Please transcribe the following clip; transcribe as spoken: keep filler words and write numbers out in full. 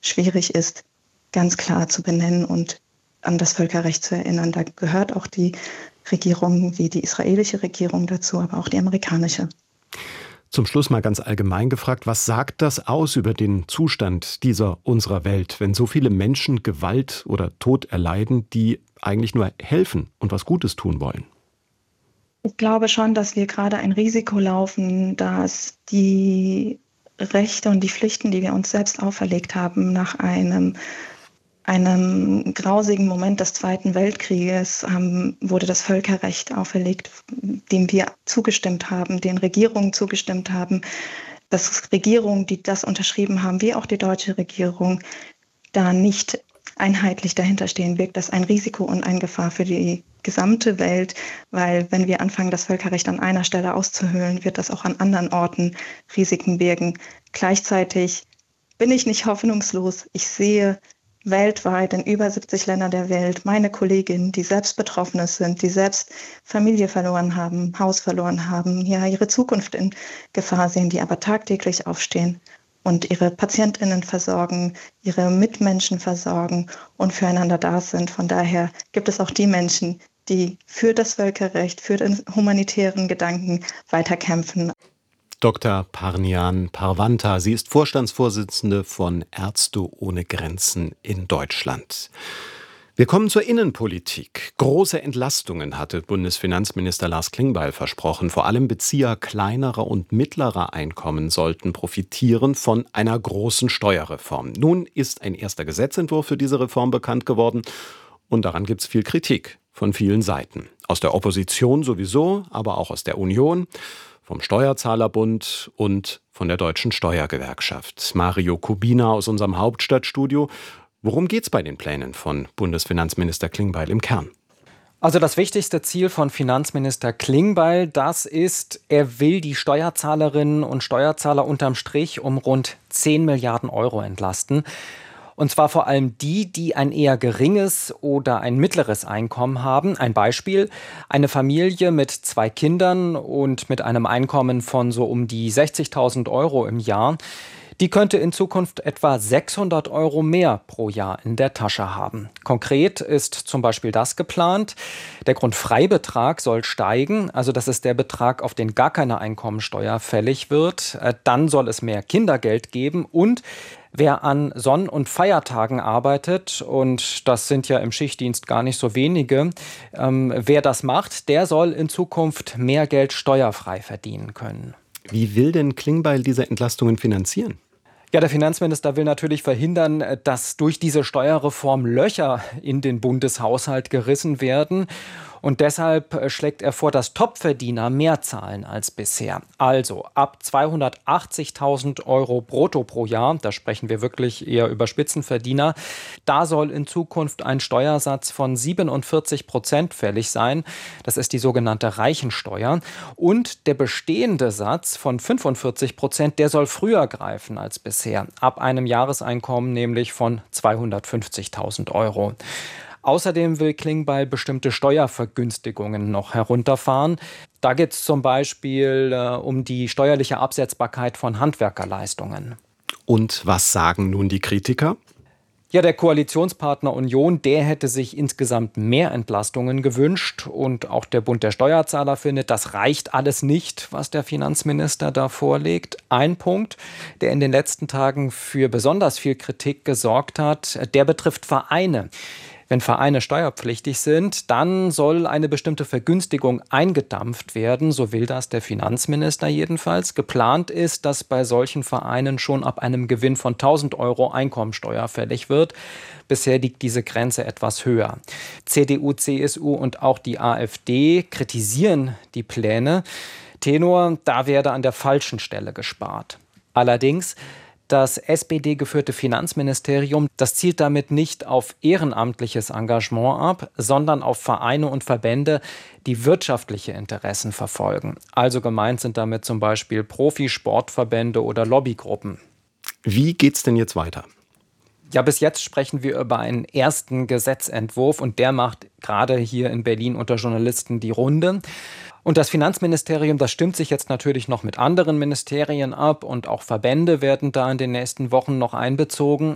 schwierig ist, ganz klar zu benennen und an das Völkerrecht zu erinnern. Da gehört auch die Regierung, wie die israelische Regierung dazu, aber auch die amerikanische. Zum Schluss mal ganz allgemein gefragt, was sagt das aus über den Zustand dieser unserer Welt, wenn so viele Menschen Gewalt oder Tod erleiden, die eigentlich nur helfen und was Gutes tun wollen? Ich glaube schon, dass wir gerade ein Risiko laufen, dass die Rechte und die Pflichten, die wir uns selbst auferlegt haben, nach einem einem grausigen Moment des Zweiten Weltkrieges ähm, wurde das Völkerrecht auferlegt, dem wir zugestimmt haben, den Regierungen zugestimmt haben, dass Regierungen, die das unterschrieben haben, wie auch die deutsche Regierung, da nicht einheitlich dahinter stehen, wirkt das ein Risiko und eine Gefahr für die gesamte Welt, weil wenn wir anfangen, das Völkerrecht an einer Stelle auszuhöhlen, wird das auch an anderen Orten Risiken birgen. Gleichzeitig bin ich nicht hoffnungslos. Ich sehe weltweit in über siebzig Ländern der Welt meine Kolleginnen, die selbst Betroffene sind, die selbst Familie verloren haben, Haus verloren haben, ja ihre Zukunft in Gefahr sehen, die aber tagtäglich aufstehen und ihre PatientInnen versorgen, ihre Mitmenschen versorgen und füreinander da sind. Von daher gibt es auch die Menschen, die für das Völkerrecht, für den humanitären Gedanken weiterkämpfen. Doktor Parnian Parvanta, sie ist Vorstandsvorsitzende von Ärzte ohne Grenzen in Deutschland. Wir kommen zur Innenpolitik. Große Entlastungen hatte Bundesfinanzminister Lars Klingbeil versprochen. Vor allem Bezieher kleinerer und mittlerer Einkommen sollten profitieren von einer großen Steuerreform. Nun ist ein erster Gesetzentwurf für diese Reform bekannt geworden und daran gibt es viel Kritik von vielen Seiten. Aus der Opposition sowieso, aber auch aus der Union, vom Steuerzahlerbund und von der Deutschen Steuergewerkschaft. Mario Kubina aus unserem Hauptstadtstudio. Worum geht es bei den Plänen von Bundesfinanzminister Klingbeil im Kern? Also das wichtigste Ziel von Finanzminister Klingbeil, das ist, er will die Steuerzahlerinnen und Steuerzahler unterm Strich um rund zehn Milliarden Euro entlasten. Und zwar vor allem die, die ein eher geringes oder ein mittleres Einkommen haben. Ein Beispiel: Eine Familie mit zwei Kindern und mit einem Einkommen von so um die sechzigtausend Euro im Jahr, die könnte in Zukunft etwa sechshundert Euro mehr pro Jahr in der Tasche haben. Konkret ist zum Beispiel das geplant: Der Grundfreibetrag soll steigen, also das ist der Betrag, auf den gar keine Einkommensteuer fällig wird. Dann soll es mehr Kindergeld geben und wer an Sonn- und Feiertagen arbeitet, und das sind ja im Schichtdienst gar nicht so wenige, ähm, wer das macht, der soll in Zukunft mehr Geld steuerfrei verdienen können. Wie will denn Klingbeil diese Entlastungen finanzieren? Ja, der Finanzminister will natürlich verhindern, dass durch diese Steuerreform Löcher in den Bundeshaushalt gerissen werden. Und deshalb schlägt er vor, dass Topverdiener mehr zahlen als bisher. Also ab zweihundertachtzigtausend Euro brutto pro Jahr, da sprechen wir wirklich eher über Spitzenverdiener, da soll in Zukunft ein Steuersatz von siebenundvierzig Prozent fällig sein. Das ist die sogenannte Reichensteuer. Und der bestehende Satz von fünfundvierzig Prozent, der soll früher greifen als bisher. Ab einem Jahreseinkommen nämlich von zweihundertfünfzigtausend Euro. Außerdem will Klingbeil bestimmte Steuervergünstigungen noch herunterfahren. Da geht es zum Beispiel äh, um die steuerliche Absetzbarkeit von Handwerkerleistungen. Und was sagen nun die Kritiker? Ja, der Koalitionspartner Union, der hätte sich insgesamt mehr Entlastungen gewünscht. Und auch der Bund der Steuerzahler findet, das reicht alles nicht, was der Finanzminister da vorlegt. Ein Punkt, der in den letzten Tagen für besonders viel Kritik gesorgt hat, der betrifft Vereine. Wenn Vereine steuerpflichtig sind, dann soll eine bestimmte Vergünstigung eingedampft werden, so will das der Finanzminister jedenfalls. Geplant ist, dass bei solchen Vereinen schon ab einem Gewinn von tausend Euro Einkommensteuer fällig wird. Bisher liegt diese Grenze etwas höher. C D U, C S U und auch die AfD kritisieren die Pläne. Tenor, da werde an der falschen Stelle gespart. Allerdings, das S P D-geführte Finanzministerium, das zielt damit nicht auf ehrenamtliches Engagement ab, sondern auf Vereine und Verbände, die wirtschaftliche Interessen verfolgen. Also gemeint sind damit zum Beispiel Profisportverbände oder Lobbygruppen. Wie geht's denn jetzt weiter? Ja, bis jetzt sprechen wir über einen ersten Gesetzentwurf und der macht gerade hier in Berlin unter Journalisten die Runde. Und das Finanzministerium, das stimmt sich jetzt natürlich noch mit anderen Ministerien ab und auch Verbände werden da in den nächsten Wochen noch einbezogen.